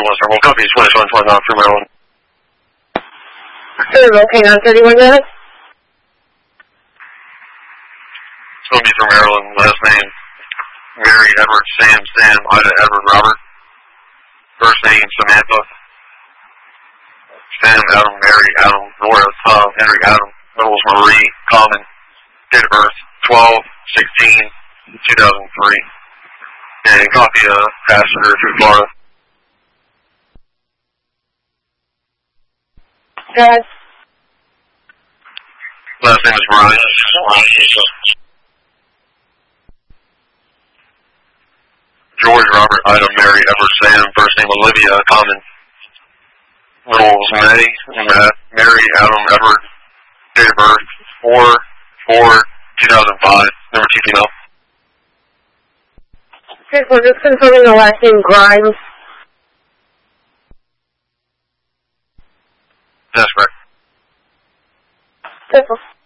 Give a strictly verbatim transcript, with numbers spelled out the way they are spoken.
thirty-one, sir. We'll copy twenty-one twenty-nine for Maryland. Sir, okay, on thirty-one, go ahead. It's going to be for Maryland. Last name, Mary, Edward, Sam, Sam, Ida, Edward, Robert. First name, Samantha. Sam, Adam, Mary, Adam, Nora, Tom, Henry, Adam. Middles, Marie, Common. Date of birth, twelve sixteen two thousand three. And copy a passenger to Florida. Go ahead. Last name is Ryan. George, Robert, Ida, Mary, Edward, Sam. First name Olivia, Common. Middles, May, Matt, Mary, Adam, Edward. Date of birth, four four two thousand five. Number two female. Okay, so just confirming the last name, Grimes. That's correct. Simple.